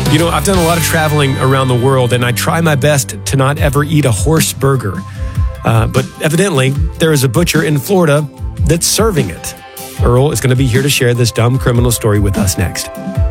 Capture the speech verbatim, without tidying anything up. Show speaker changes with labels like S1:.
S1: You know, I've done a lot of traveling around the world, and I try my best to not ever eat a horse burger. Uh, but evidently, there is a butcher in Florida that's serving it. Earl is going to be here to share this dumb criminal story with us next.